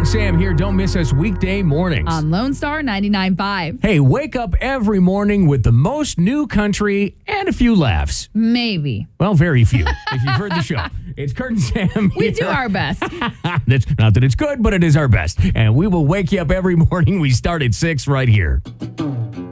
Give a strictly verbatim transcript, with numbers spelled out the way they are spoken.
and Sam here. Don't miss us weekday mornings. On Lone Star ninety-nine point five. Hey, wake up every morning with the most new country and a few laughs. Maybe. Well, very few, if you've heard the show. It's Kurt and Sam We here. do our best. That's not that it's good, but it is our best. And we will wake you up every morning. We start at six right here.